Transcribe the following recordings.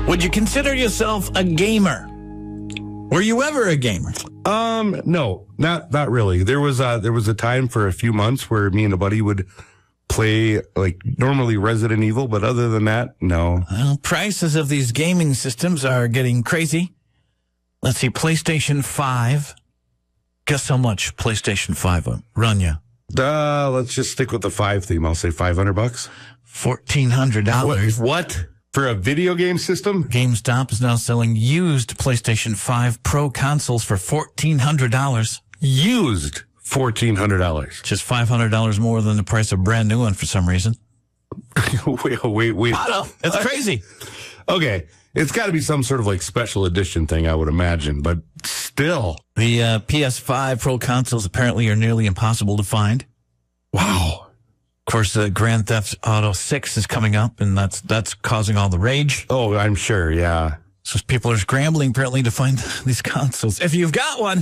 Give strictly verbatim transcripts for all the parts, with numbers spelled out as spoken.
Would you consider yourself a gamer? Were you ever a gamer? Um, no, not not really. There was a, there was a time for a few months where me and a buddy would play, like, normally Resident Evil, but other than that, no. Well, prices of these gaming systems are getting crazy. Let's see, PlayStation five. Guess how much PlayStation five will run you? Uh, let's just stick with the five theme. I'll say five hundred bucks. fourteen hundred dollars. What? what? For a video game system? GameStop is now selling used PlayStation five Pro consoles for fourteen hundred dollars. Used fourteen hundred dollars. Just five hundred dollars more than the price of a brand new one for some reason. wait, wait, wait. It's crazy. Okay. It's got to be some sort of like special edition thing, I would imagine, but still. The uh, P S five Pro consoles apparently are nearly impossible to find. Wow. Of course, the uh, Grand Theft Auto six is coming up, and that's that's causing all the rage. Oh, I'm sure, yeah. So people are scrambling apparently to find these consoles. If you've got one,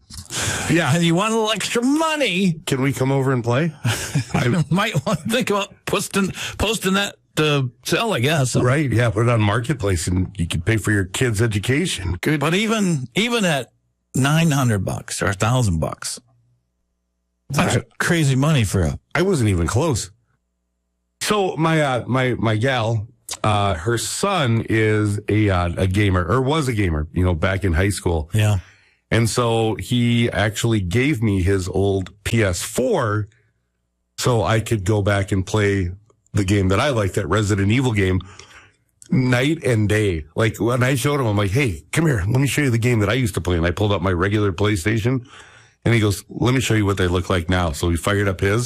yeah, and you want a little extra money, can we come over and play? I might want to think about posting posting that to sell, I guess. Right, yeah, put it on Marketplace and you can pay for your kids' education. Good. But even even at nine hundred bucks or a thousand bucks, that's I, crazy money for a. I wasn't even close. So my uh, my my gal, uh, her son is a uh, a gamer, or was a gamer, you know, back in high school. Yeah. And so he actually gave me his old P S four so I could go back and play the game that I like, that Resident Evil game, night and day. Like, when I showed him, I'm like, hey, come here, let me show you the game that I used to play. And I pulled up my regular PlayStation, and he goes, let me show you what they look like now. So he fired up his.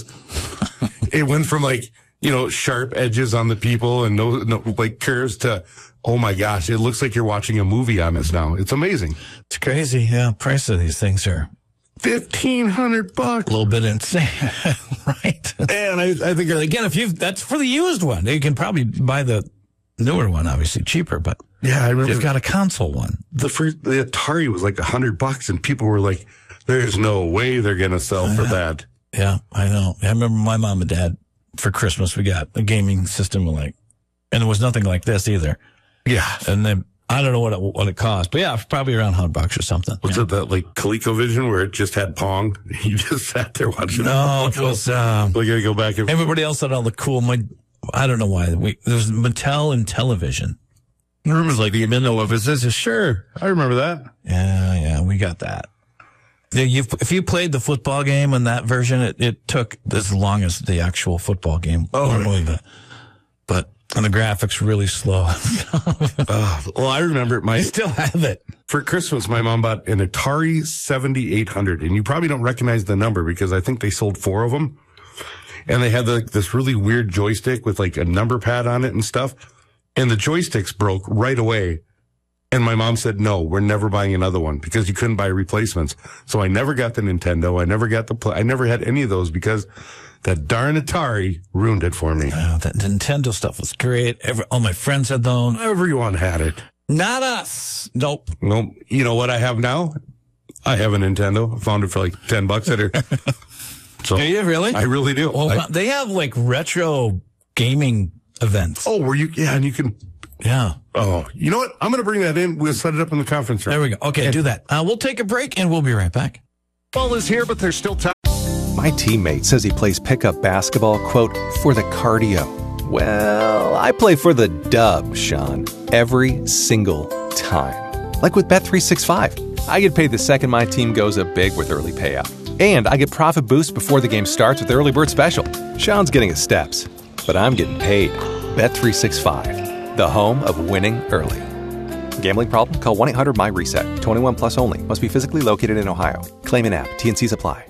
It went from, like, you know, sharp edges on the people and no, no, like, curves to, oh my gosh, it looks like you're watching a movie on this now. It's amazing. It's crazy. Yeah, price of these things are fifteen hundred bucks. A little bit insane, right? And I, I think again, if you that's for the used one, you can probably buy the newer one, obviously cheaper. But yeah, I remember you've got a console one. The first, the Atari was like a hundred bucks, and people were like, "There's no way they're gonna sell for that." Yeah, I know. I remember my mom and dad for Christmas we got a gaming system, like, and it was nothing like this either. Yeah, and then. I don't know what it, what it cost, but yeah, probably around a hundred bucks or something. Was yeah. it that like ColecoVision where it just had Pong? You just sat there watching. No, it was. Um, we gotta go back. And everybody else had all the cool. My, I don't know why. We there was Mattel and Television. I remember like the middle of it. Says sure, I remember that. Yeah, yeah, we got that. Yeah, you if you played the football game in that version, it, it took as long as the actual football game. Oh, right. the, but. And the graphics really slow. uh, well, I remember my. I still have it. For Christmas, my mom bought an Atari seventy-eight hundred, and you probably don't recognize the number because I think they sold four of them, and they had like this really weird joystick with like a number pad on it and stuff, and the joysticks broke right away. And my mom said, no, we're never buying another one because you couldn't buy replacements. So I never got the Nintendo. I never got the play. I never had any of those because that darn Atari ruined it for me. Oh, that Nintendo stuff was great. Every, all my friends had those. Everyone had it. Not us. Nope. Nope. You know what I have now? I have a Nintendo. I found it for like ten bucks at her. So, do you really? I really do. Well, I, they have like retro gaming events. Oh, where you, yeah, and you can. Yeah. Oh, you know what? I'm going to bring that in. We'll set it up in the conference room. There we go. Okay, and, do that. Uh, we'll take a break and we'll be right back. Ball is here, but there's still time. My teammate says he plays pickup basketball, quote, for the cardio. Well, I play for the dub, Sean, every single time. Like with Bet three sixty-five. I get paid the second my team goes up big with early payout. And I get profit boosts before the game starts with Early Bird Special. Sean's getting his steps, but I'm getting paid. Bet three sixty-five, the home of winning early. Gambling problem? Call one eight hundred M Y reset. twenty-one plus only. Must be physically located in Ohio. Claim in app. T N Cs apply.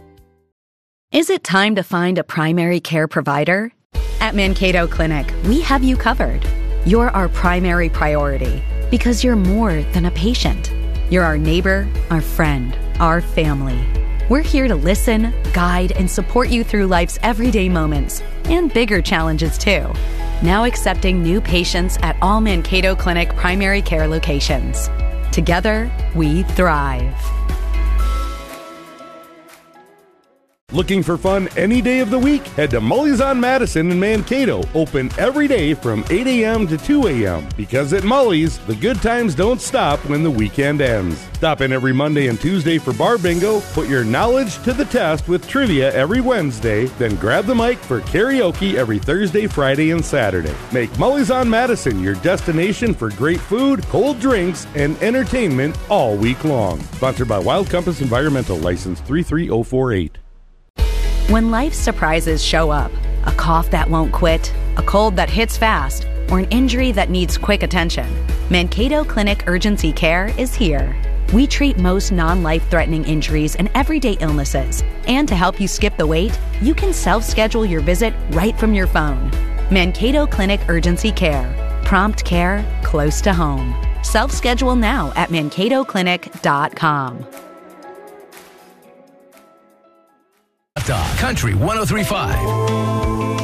Is it time to find a primary care provider? At Mankato Clinic, we have you covered. You're our primary priority because you're more than a patient. You're our neighbor, our friend, our family. We're here to listen, guide, and support you through life's everyday moments and bigger challenges too. Now accepting new patients at all Mankato Clinic primary care locations. Together, we thrive. Looking for fun any day of the week? Head to Mully's on Madison in Mankato, open every day from eight a.m. to two a.m. Because at Mully's, the good times don't stop when the weekend ends. Stop in every Monday and Tuesday for bar bingo, put your knowledge to the test with trivia every Wednesday, then grab the mic for karaoke every Thursday, Friday, and Saturday. Make Mully's on Madison your destination for great food, cold drinks, and entertainment all week long. Sponsored by Wild Compass Environmental, license three three zero four eight. When life's surprises show up, a cough that won't quit, a cold that hits fast, or an injury that needs quick attention, Mankato Clinic Urgency Care is here. We treat most non-life-threatening injuries and everyday illnesses. And to help you skip the wait, you can self-schedule your visit right from your phone. Mankato Clinic Urgency Care. Prompt care close to home. Self-schedule now at mankato clinic dot com. Country one oh three point five.